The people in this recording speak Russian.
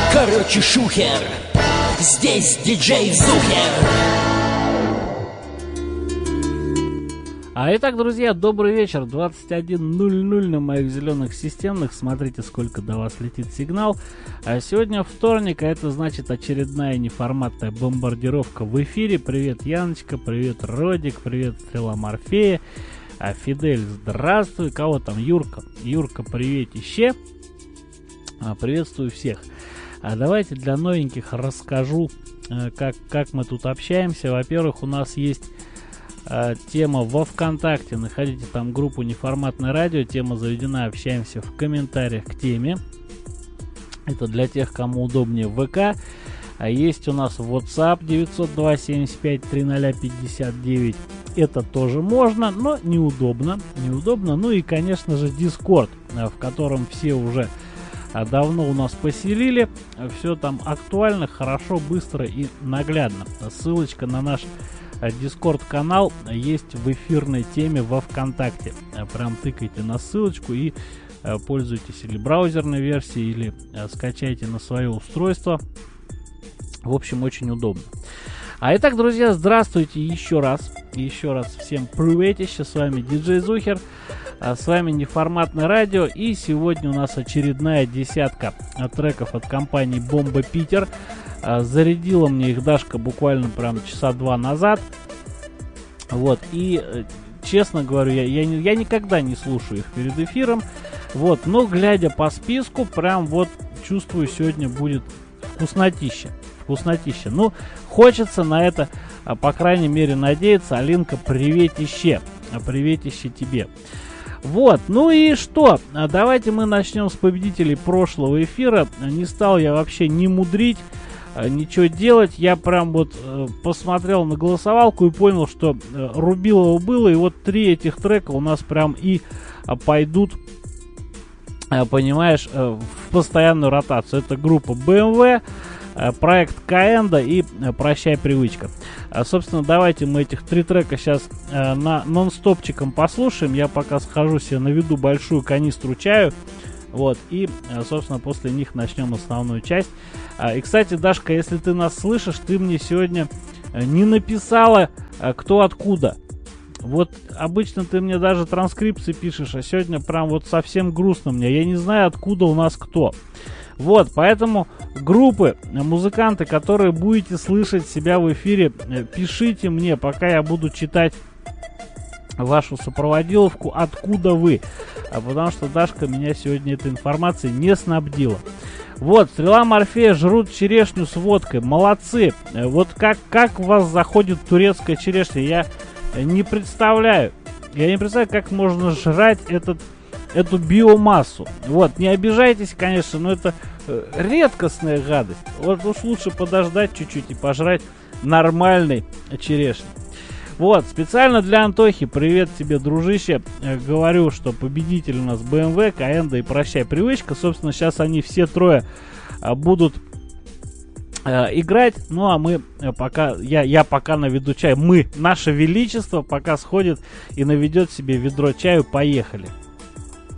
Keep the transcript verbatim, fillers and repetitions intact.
Короче, шухер, здесь диджей Зухер. А итак, друзья, добрый вечер. двадцать один ноль ноль на моих зеленых системных. Смотрите, сколько до вас летит сигнал. А сегодня вторник, а это значит очередная неформатная бомбардировка в эфире. Привет, Яночка, привет, Родик, привет, Стрела Морфея. А Фидель, здравствуй. Кого там? Юрка. Юрка, приветище. А, приветствую всех. А давайте для новеньких расскажу, как, как мы тут общаемся. Во-первых, у нас есть а, тема во ВКонтакте. Находите там группу «Неформатное радио». Тема заведена. Общаемся в комментариях к теме. Это для тех, кому удобнее в ВК. А есть у нас WhatsApp девятьсот два семьдесят пять тридцать пятьдесят девять. Это тоже можно, но неудобно. Неудобно. Ну и, конечно же, Discord, в котором все уже давно у нас поселили. Все там актуально, хорошо, быстро и наглядно. Ссылочка на наш Discord канал есть в эфирной теме во ВКонтакте. Прям тыкайте на ссылочку и пользуйтесь или браузерной версией, или скачайте на свое устройство. В общем, очень удобно. А итак, друзья, здравствуйте еще раз. Еще раз всем приветище. С вами диджей Зухер. А с вами Неформатное радио. И сегодня у нас очередная десятка треков от компании Бомба Питер. А, зарядила мне их Дашка буквально прям часа два назад. Вот. И, честно говорю, я, я, я никогда не слушаю их перед эфиром. Вот. Но, глядя по списку, прям вот чувствую, сегодня будет вкуснотища. Вкуснотища. Ну, хочется на это, по крайней мере, надеяться. Алинка, приветище. Приветище тебе. Вот, ну и что? Давайте мы начнем с победителей прошлого эфира. Не стал я вообще не мудрить, ничего делать. Я прям вот посмотрел на голосовалку и понял, что рубилово было. И вот три этих трека у нас прям и пойдут, понимаешь, в постоянную ротацию. Это группа бэ эм вэ, проект Каэнда и «Прощай, привычка». А, собственно, давайте мы этих три трека сейчас а, на нон-стопчиком послушаем. Я пока схожу себе, наведу большую канистру чаю. Вот, и, а, собственно, после них начнем основную часть. А, и, кстати, Дашка, если ты нас слышишь, ты мне сегодня а, не написала, а, кто откуда. Вот обычно ты мне даже транскрипции пишешь, а сегодня прям вот совсем грустно мне. Я не знаю, откуда у нас кто. Вот, поэтому группы, музыканты, которые будете слышать себя в эфире, пишите мне, пока я буду читать вашу сопроводиловку, откуда вы. А потому что Дашка меня сегодня этой информацией не снабдила. Вот, Стрела Морфея жрут черешню с водкой. Молодцы. Вот как, как у вас заходит турецкая черешня, я не представляю. Я не представляю, как можно жрать этот... эту биомассу. Вот, не обижайтесь, конечно, но это э, редкостная гадость. Вот уж лучше подождать чуть-чуть и пожрать нормальной черешни. Вот, специально для Антохи, привет тебе, дружище. Э, говорю, что победитель у нас бэ эм вэ, Каэнда и «Прощай, привычка». Собственно, сейчас они все трое э, будут э, играть. Ну, а мы э, пока, я, я пока наведу чай. Мы, наше величество, пока сходит и наведет себе ведро чаю. Поехали.